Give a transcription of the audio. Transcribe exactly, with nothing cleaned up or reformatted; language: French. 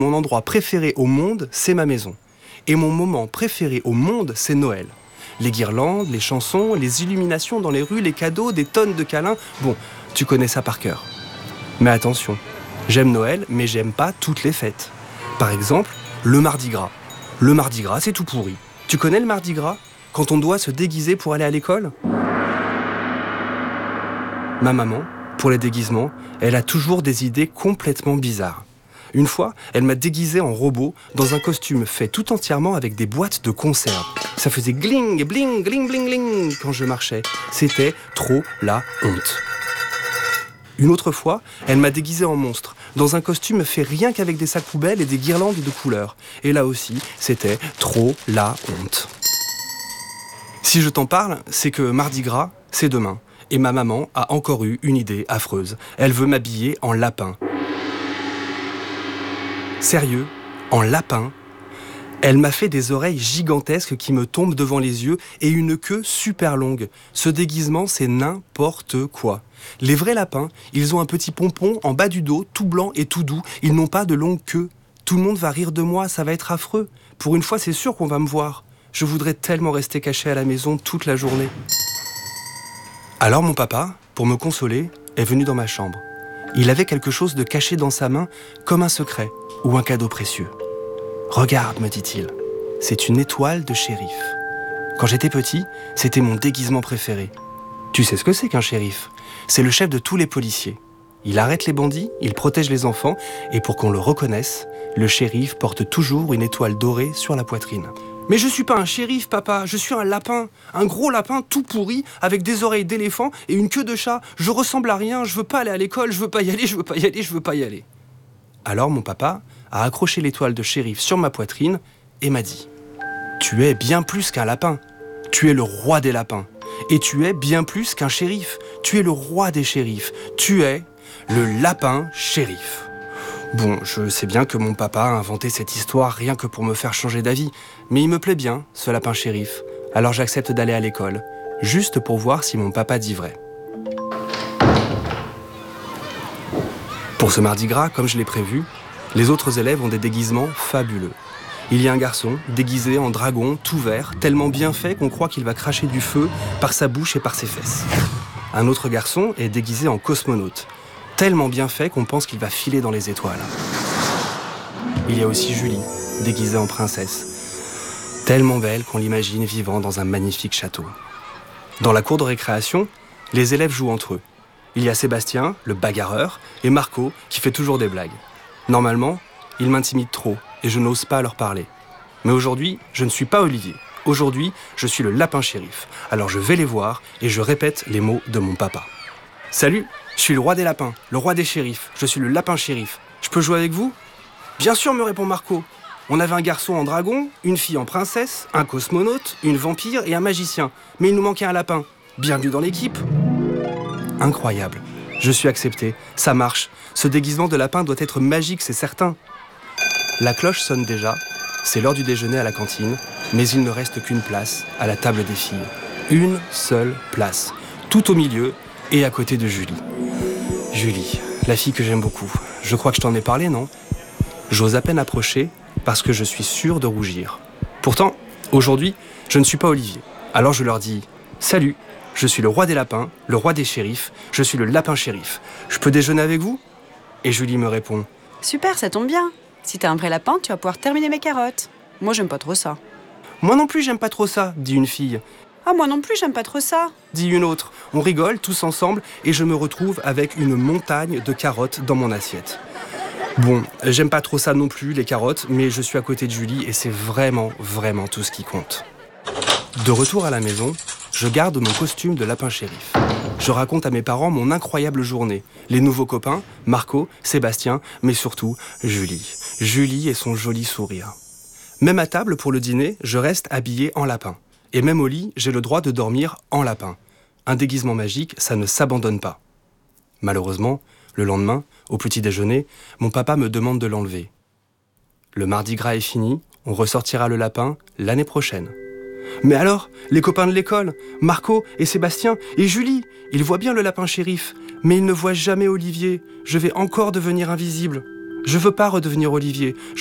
Mon endroit préféré au monde, c'est ma maison. Et mon moment préféré au monde, c'est Noël. Les guirlandes, les chansons, les illuminations dans les rues, les cadeaux, des tonnes de câlins. Bon, tu connais ça par cœur. Mais attention, j'aime Noël, mais j'aime pas toutes les fêtes. Par exemple, le Mardi Gras. Le Mardi Gras, c'est tout pourri. Tu connais le Mardi Gras ? Quand on doit se déguiser pour aller à l'école ? Ma maman, pour les déguisements, elle a toujours des idées complètement bizarres. Une fois, elle m'a déguisé en robot dans un costume fait tout entièrement avec des boîtes de conserve. Ça faisait gling, bling, gling, bling, gling quand je marchais. C'était trop la honte. Une autre fois, elle m'a déguisé en monstre dans un costume fait rien qu'avec des sacs poubelles et des guirlandes de couleurs. Et là aussi, c'était trop la honte. Si je t'en parle, c'est que Mardi Gras, c'est demain. Et ma maman a encore eu une idée affreuse. Elle veut m'habiller en lapin. Sérieux, en lapin, elle m'a fait des oreilles gigantesques qui me tombent devant les yeux et une queue super longue. Ce déguisement, c'est n'importe quoi. Les vrais lapins, ils ont un petit pompon en bas du dos, tout blanc et tout doux. Ils n'ont pas de longue queue. Tout le monde va rire de moi, ça va être affreux. Pour une fois, c'est sûr qu'on va me voir. Je voudrais tellement rester caché à la maison toute la journée. Alors mon papa, pour me consoler, est venu dans ma chambre. Il avait quelque chose de caché dans sa main, comme un secret ou un cadeau précieux. « Regarde, me dit-il, c'est une étoile de shérif. Quand j'étais petit, c'était mon déguisement préféré. Tu sais ce que c'est qu'un shérif ? C'est le chef de tous les policiers. Il arrête les bandits, il protège les enfants, et pour qu'on le reconnaisse, le shérif porte toujours une étoile dorée sur la poitrine. Mais je suis pas un shérif, papa, je suis un lapin. Un gros lapin tout pourri, avec des oreilles d'éléphant et une queue de chat. Je ressemble à rien, je veux pas aller à l'école, je veux pas y aller, je veux pas y aller, je veux pas y aller. » Alors mon papa a accroché l'étoile de shérif sur ma poitrine et m'a dit « Tu es bien plus qu'un lapin. Tu es le roi des lapins. Et tu es bien plus qu'un shérif. Tu es le roi des shérifs. Tu es le lapin shérif. » Bon, je sais bien que mon papa a inventé cette histoire rien que pour me faire changer d'avis, mais il me plaît bien, ce lapin shérif. Alors j'accepte d'aller à l'école, juste pour voir si mon papa dit vrai. Pour ce Mardi Gras, comme je l'ai prévu, les autres élèves ont des déguisements fabuleux. Il y a un garçon déguisé en dragon, tout vert, tellement bien fait qu'on croit qu'il va cracher du feu par sa bouche et par ses fesses. Un autre garçon est déguisé en cosmonaute, tellement bien fait qu'on pense qu'il va filer dans les étoiles. Il y a aussi Julie, déguisée en princesse, tellement belle qu'on l'imagine vivant dans un magnifique château. Dans la cour de récréation, les élèves jouent entre eux. Il y a Sébastien, le bagarreur, et Marco, qui fait toujours des blagues. Normalement, ils m'intimident trop et je n'ose pas leur parler. Mais aujourd'hui, je ne suis pas Olivier. Aujourd'hui, je suis le lapin shérif. Alors je vais les voir et je répète les mots de mon papa. Salut, je suis le roi des lapins, le roi des shérifs. Je suis le lapin shérif. Je peux jouer avec vous ? Bien sûr, me répond Marco. On avait un garçon en dragon, une fille en princesse, un cosmonaute, une vampire et un magicien. Mais il nous manquait un lapin. Bienvenue dans l'équipe. Incroyable. Je suis accepté. Ça marche. Ce déguisement de lapin doit être magique, c'est certain. La cloche sonne déjà. C'est l'heure du déjeuner à la cantine. Mais il ne reste qu'une place à la table des filles. Une seule place. Tout au milieu et à côté de Julie. Julie, la fille que j'aime beaucoup. Je crois que je t'en ai parlé, non ? J'ose à peine approcher parce que je suis sûr de rougir. Pourtant, aujourd'hui, je ne suis pas Olivier. Alors je leur dis « Salut !» Je suis le roi des lapins, le roi des shérifs, je suis le lapin shérif. Je peux déjeuner avec vous ? Et Julie me répond « Super, ça tombe bien. Si t'es un vrai lapin, tu vas pouvoir terminer mes carottes. Moi, j'aime pas trop ça. »« Moi non plus, j'aime pas trop ça, » dit une fille. « Ah, moi non plus, j'aime pas trop ça, » dit une autre. On rigole tous ensemble et je me retrouve avec une montagne de carottes dans mon assiette. Bon, j'aime pas trop ça non plus, les carottes, mais je suis à côté de Julie et c'est vraiment, vraiment tout ce qui compte. De retour à la maison, je garde mon costume de lapin shérif. Je raconte à mes parents mon incroyable journée. Les nouveaux copains, Marco, Sébastien, mais surtout Julie. Julie et son joli sourire. Même à table pour le dîner, je reste habillé en lapin. Et même au lit, j'ai le droit de dormir en lapin. Un déguisement magique, ça ne s'abandonne pas. Malheureusement, le lendemain, au petit déjeuner, mon papa me demande de l'enlever. Le Mardi Gras est fini, on ressortira le lapin l'année prochaine. Mais alors, les copains de l'école, Marco et Sébastien et Julie, ils voient bien le lapin shérif, mais ils ne voient jamais Olivier. Je vais encore devenir invisible. Je veux pas redevenir Olivier.